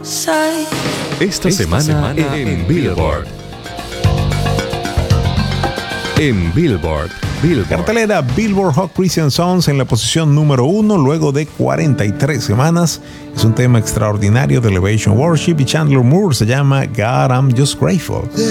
Esta semana en Billboard. En Billboard. Cartelera Billboard Hot Christian Songs en la posición número 1 luego de 43 semanas. Es un tema extraordinario de Elevation Worship y Chandler Moore, se llama God I'm Just Grateful.